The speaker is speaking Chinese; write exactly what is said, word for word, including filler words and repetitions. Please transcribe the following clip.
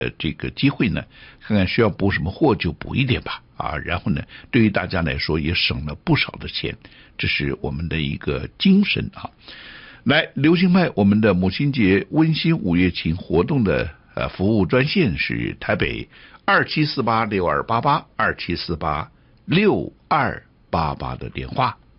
呃这个机会呢，看看需要补什么货就补一点吧啊，然后呢，对于大家来说也省了不少的钱，这是我们的一个精神啊。来，流行派我们的母亲节温馨五月情活动的呃服务专线是台北二七四八六二八八二七四八六二八八的电话。